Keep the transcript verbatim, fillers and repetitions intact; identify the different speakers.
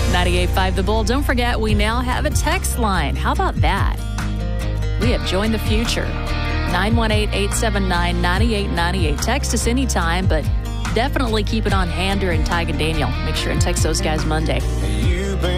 Speaker 1: ninety-eight point five The Bull. Don't forget, we now have a text line. How about that? We have joined the future. nine one eight, eight seven nine, nine eight nine eight. Text us anytime, but definitely keep it on hand during Tig and Daniel. Make sure and text those guys Monday.